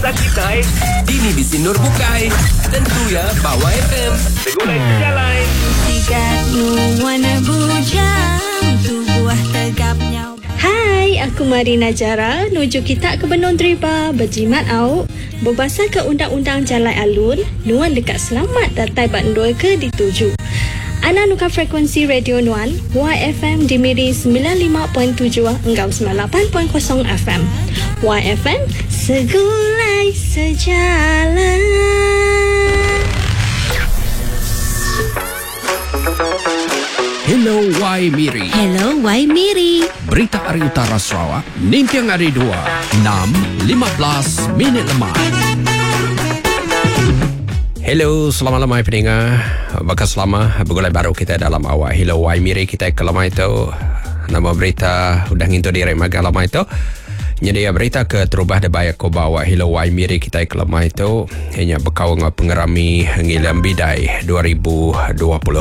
masa kita Dini Bisi Nur Bukai. Tentu ya Bawa FM. Segulai sejalan. Sikatmu warna bujang, tu buah tegapnya. Hai, aku Marina Jara. Nuju kita ke Benong Driba, berjimat au. Berbasar ke Undang-Undang Jalan Alun, nuan dekat Selamat datai Bandoi ke dituju. Ana nuka frekuensi Radio Nuan, YFM di Miri 95.7 engkau 98.0 FM. YFM, segulai sejalan. Hello Y Miri. Hello, Y Miri. Berita Hari Utara Sarawak, Nimpiang Hari 2, 6.15 minit lemah. Hello, selamat lemah pendengar. Bakas lama bergulai baru kita dalam awal Hello Y Miri kita ke lemah itu. Nama berita udah ngintu direk maga lemah itu. Jadi berita ke terubah debaya ko bawa Hello Y Miri kita ke lemah itu hanya bekau ngau pengerami ngilam bidai 2026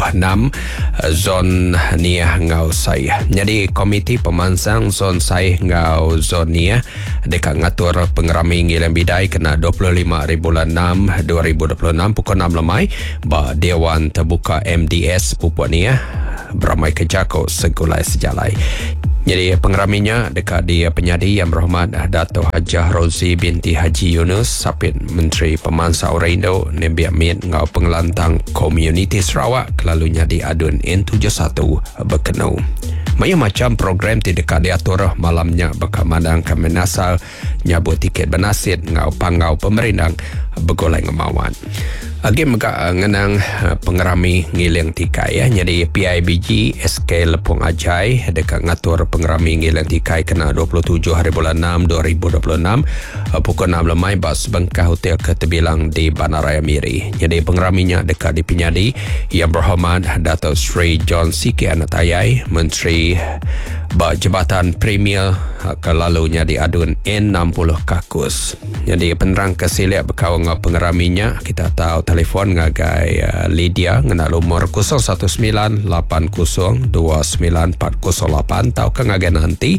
zon niah ngau saya. Jadi komiti pemansang zon saya ngau zon niah dekat ngatur pengerami ngilam bidai kena 25 bulan 6 2026 pukul 6 lemai ba Dewan Terbuka MDS Pupuk Niah beramai ke Jako segulai sejalai. Jadi pengeraminya dekat di penyadi Yang Berhormat Dato' Hajah Rozi binti Haji Yunus Sapit Menteri Pemansang Orang Indo Nabi Amin ngau pengelantang komuniti Sarawak kelalunya di adun N71 berkenau. Macam program ti dekat diatur malamnya berkamandang kemenasal nyabut tiket benasit ngau pangau pemerintah bergolai ngemawan. Agi megak ngenang pengerami ngiling tikai ya. Jadi PIBG SK Lepung Ajai dekat ngatur pengerami ngiling tikai kena 27 hari bulan 6 2026 pukul 6 lemai bas Bengkah Hotel Ketebilang di Bandaraya Miri. Jadi pengeraminya dekat di Penyadi Yang Berhormat Dato' Sri John Siki Anatayai Menteri Jabatan Premier kelalunya di adun N60 Kakus. Jadi penerang kesilap berkawan dengan pengeraminya kita tahu telefon ngagai Lydia ngena nomor 01980294008 atau ke ngagai nanti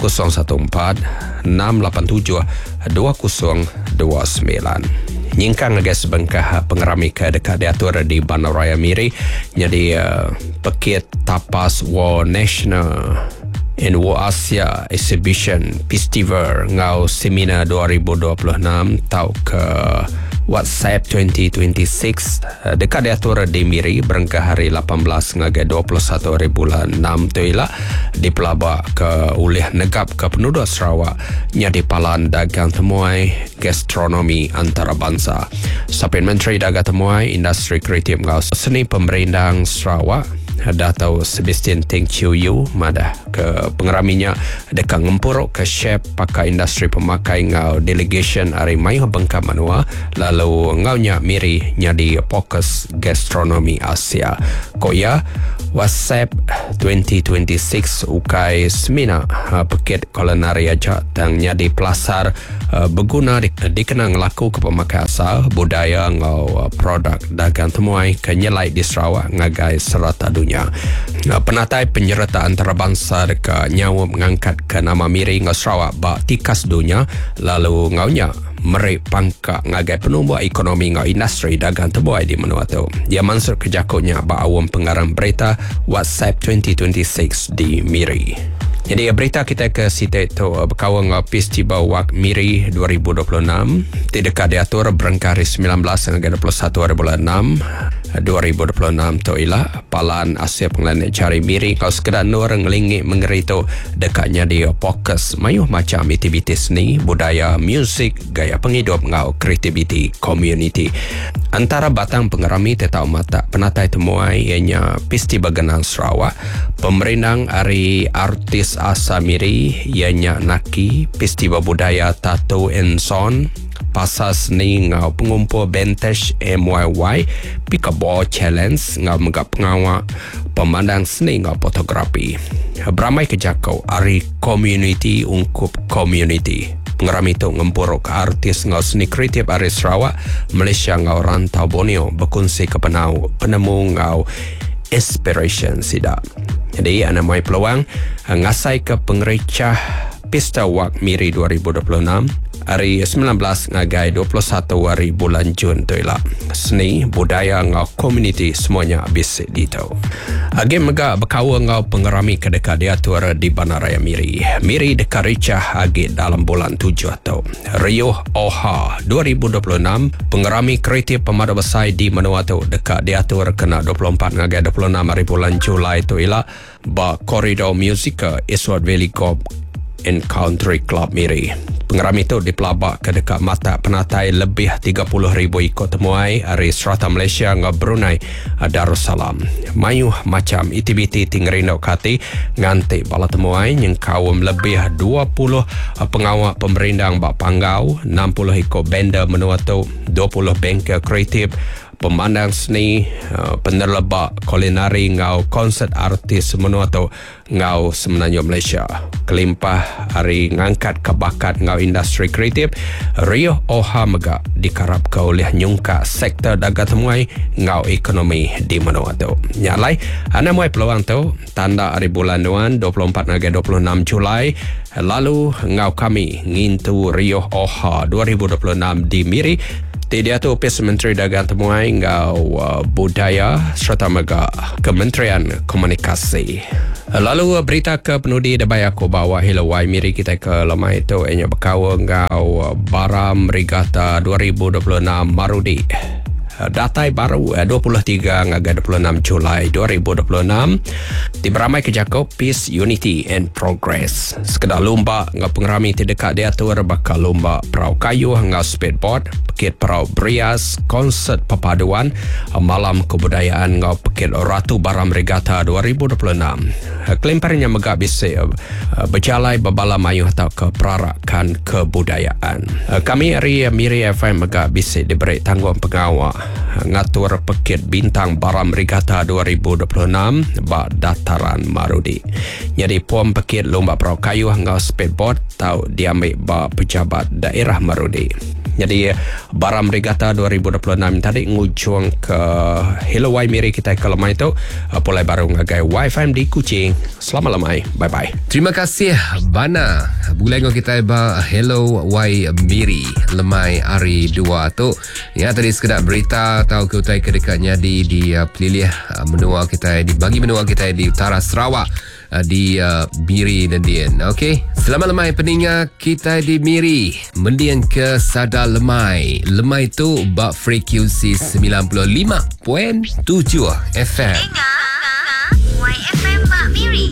0146872029. Nyingkang ngagai sebengkah pengerami ke dekat diatur di Bandaraya Miri. Jadi pekit tapas War National in War Asia Exhibition Festival ngau seminar 2026 tau ke WhatsApp 2026 dekat diatur di Miri berengkah hari 18 ngagai 21 hari bulan 6 tu ialah di pelabak ke oleh negap ke penduduk Sarawak nyadi palan dagang temuai gastronomi antarabangsa. Sapin Menteri Dagang Temuai Industri Kreatif ngau seni pemerintah Sarawak Dato' Sebastian Teng Chiu Yu madah ke pengeraminya dekat ngempuruk ke chef pakai industri pemakai ngau delegation hari Mayu Bengkak Manua lalu ngaunya Miri nyadi fokus gastronomi Asia. Koya WhatsApp 2026 ukai seminar pekit kulinari aja dan nyadi pelasar berguna dikenang laku ke pemakai asal budaya ngau produk dagang temuai kenyelai di Sarawak ngagai serata dunia. Penatai penyerta antarabangsa dekat nyawa mengangkat ke nama Miri ngau Sarawak bak tikas dunia lalu ngaunya merik pangkak ngagai penumbuh ekonomi ngau industri dagang terbuai di menua tu. Dia mansur kejakunya bak awam pengarang berita WhatsApp 2026 di Miri. Jadi berita kita ke situ itu berkawan dengan Festival Wak Miri 2026 di dekat diatur berengkari 19 hingga 21 hari bulan 6 2026 tu ialah palaan Asia Pengelan Cari Miri kalau sekedar nur ngelingi mengerito dekatnya dia fokus mayuh macam aktiviti seni, budaya, muzik, gaya penghidup ngau kreativiti community. Antara batang pengerami tetap mata penatai temuai ianya Festival Genang Sarawak, pemerintah hari artis Asa Miri ianya Naki, Festival Budaya Tattoo and Son, pasar seni ngau pengumpul Bentesh MYY, Pickleball Challenge ngau megap pengawak pemandang seni ngau fotografi. Beramai kejakau hari community ungkup community. Pengerami itu ngempuruk artis ngau seni kreatif hari Sarawak, Malaysia ngau rantau Borneo berkongsi ke penemu ngau inspiration sidak. Jadi anda mai peluang ngasai ke pengerecah Pesta Wak Miri 2026 hari 19 ngagai 21 hari bulan Jun tu ialah seni budaya ngau komuniti semuanya habis dito. Agem mega berkawa ngau pengerami kedekat diatur di Bandaraya Miri. Miri dekat ricah agi dalam bulan 7 atau Rio Oha 2026 pengerami kreatif pemada besar di Menua tu dekat diatur kena 24 ngagai 26 hari bulan Julai tu ialah ba koridor musika Eastwood Valley Golf and Country Club Miri. Pengerami itu dipelabak ke dekat mata penatai lebih 30,000 ikut temuai dari Serata Malaysia dengan Brunei Darussalam. Mayu macam aktiviti tinggerindau kati ngantik bala temuai yang kawam lebih 20 pengawal pemerindang bak panggau, 60 ikut benda menua tu, 20 bengkel kreatif, pemandang seni, penerlebak kulinari ngau konsert artis menua tu ngau Semenanjung Malaysia. Kelimpah hari ngangkat kebakat ngau industri kreatif Rio Oha mega dikarap ke oleh nyungka sektor dagang temuai ngau ekonomi di menua tu. Nyalai ana muai peluang tu tanda hari bulan duan 24 hingga 26 Julai lalu ngau kami ngintu Rio Oha 2026 di Miri. Dia tu Pes Menteri Dagang Temuai ngau budaya serta mega Kementerian Komunikasi. Lalu berita ke penudi debai aku bawa Hilawai Miri kita ke lemah itu enya berkawa ngau Baram Regatta 2026 Marudi. Datai baru 23 hingga 26 Julai 2026 diberamai ke Jakob Peace, Unity and Progress. Sekedar lomba ngau pengerami terdekat diatur bakal lomba perahu kayu hingga speedboard, pekit perahu berias, konsert perpaduan, malam kebudayaan ngau pekit Ratu Baram Regatta 2026. Kelimparnya megak bisik berjalai babala mayu atau ke perarakan kebudayaan. Kami hari Miri FM megak bisik diberi tanggungan pengawal ngatur pekit bintang Baram Regatta 2026 bak dataran Marudi. Jadi puan pekit lomba perahu kayu hingga speedboard tau diambil bak pejabat daerah Marudi. Jadi Baram Regatta 2026 tadi ngujung ke Hilawai Miri kita ke lemai itu pulai baru ngagai YFM di Kuching. Selamat lemai. Bye bye. Terima kasih Bana. Bulai ngau kita ba Hello Y Miri lemai hari 2 tu. Ya tadi sekedar berita tahu ke utai kedekatnya di pelilih menua kita di bagi menua kita di utara Sarawak di Miri dan Dian. Okey, selamat lemai peningat kita di Miri. Mendian ke Sada Lemai. Lemai tu bak frekuensi 95.7 FM. YFM Bak Miri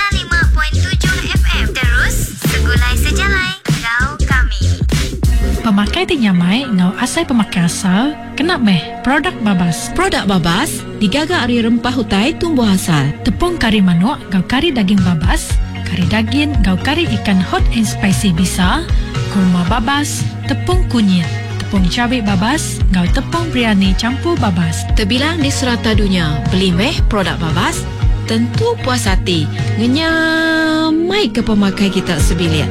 95.7 FM. Terus segulai sejalai kau kami. Pemakai tinyamai ngau asai pemakai asal kena meh produk babas. Produk babas digaga ari rempah hutai tumbuh asal. Tepung kari manuk ngau kari daging babas, kari daging ngau kari ikan hot and spicy bisa, kurma babas, tepung kunyit, tepung cabai babas ngau tepung biryani campur babas. Terbilang di serata dunia, beli meh produk babas tentu puas hati. Ngenyamai ke pemakai kita sebilik.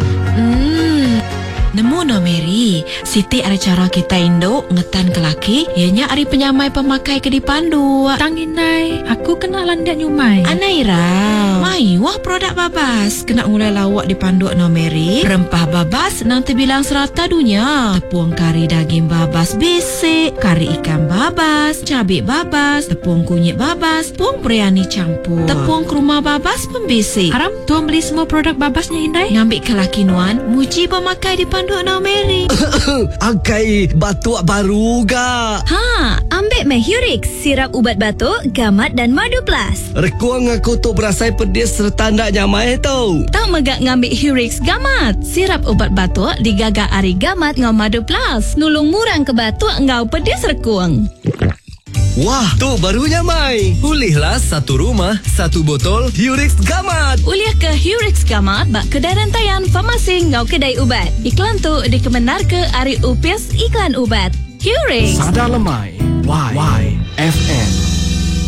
Nemu no Mary, Siti ada cara kita Indo ngetan ke laki, ianya ari penyamai pemakai ke dipandu. Tanginai, aku kena landak nyumai. Anaira, mai wah produk babas kena mulai lawak dipandu no Mary. Rempah babas nanti bilang serata dunia. Tepung kari daging babas bisik, kari ikan babas, cabai babas, tepung kunyit babas, tepung biryani campur, tepung kurma babas pembisik. Haram, tuan beli semua produk babasnya Indai. Ngambil ke laki nuan, muji pemakai dipandu no Mary. Angkai batuk baru ga. Ha, ambil meh Hurix, sirap ubat batuk, gamat dan madu plus. Rekuang aku tu berasai pedis serta ndak nyamai tu. Tak megak ngambil Hurix gamat. Sirap ubat batuk digagak ari gamat ngau madu plus. Nulung murang ke batuk ngau pedis rekuang. Wah, tu barunya mai. Pulihlah satu rumah, satu botol Hurix Gamat. Uliah ke Hurix Gamat bak kedai rantaian farmasi ngau kedai ubat. Iklan tu dikebenar ke Ari Upis Iklan Ubat. Hurix. Sada Lemai YFM.